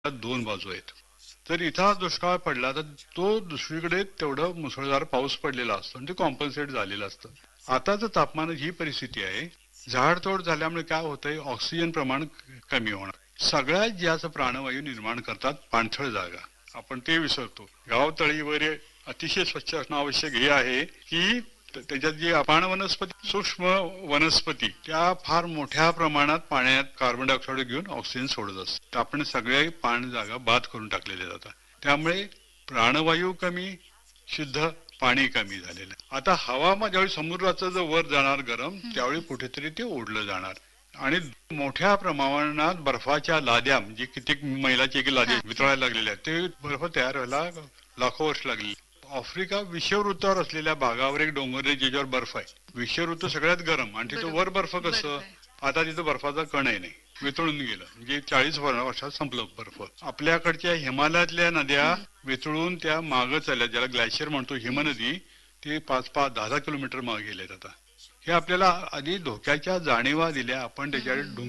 दोन बाजू आहेत. जर इथं हा दुष्काळ पडला तर तो दुसरीकडे तेवढं मुसळधार पाऊस पडलेला असतो आणि ते कॉम्पन्सेट झालेलं असतं. आताचं तापमान ही परिस्थिती आहे. झाडतोड झाल्यामुळे काय होतंय, ऑक्सिजन प्रमाण कमी होणार. सगळ्यात जास्त प्राणवायू निर्माण करतात पाणथळ जागा. आपण ते विसरतो. गाव तळी वगैरे अतिशय स्वच्छ असणं आवश्यक हे आहे की त्याच्यात जी पाण वनस्पती, सूक्ष्म वनस्पती त्या फार मोठ्या प्रमाणात पाण्यात कार्बन डायऑक्साईड घेऊन ऑक्सिजन सोडत असतात. आपण सगळ्या पाण जागा बाद करून टाकलेल्या जातात. त्यामुळे प्राणवायू कमी, शुद्ध पाणी कमी झालेलं आहे. आता हवामान ज्यावेळी समुद्राचं जर वर जाणार गरम, त्यावेळी कुठेतरी ते ओढलं जाणार आणि मोठ्या प्रमाणात बर्फाच्या लाद्या म्हणजे कित्येक मैलाचे लाद्या वितळायला लागलेल्या आहेत. ते बर्फ तयार व्हायला लाखो वर्ष लागली. आफ्रिका विषुववृत्तावर असलेल्या भागावर एक डोंगर आहे ज्याच्यावर बर्फ आहे. विषुववृत्त सगळ्यात गरम आणि तिथं वर बर्फ कसं, आता तिथं बर्फाचा कणही नाही, वितळून गेलं. म्हणजे 40 वर्षात संपलं बर्फ. आपल्याकडच्या हिमालयातल्या नद्या वितळून त्या मागं चालल्या, ज्याला ग्लेशियर म्हणतो, हिमनदी, ते 5-5, 10-10 किलोमीटर मागे गेलेत आता. हे आपल्याला आधी धोक्याच्या जाणीवा दिल्या, आपण त्याच्याकडे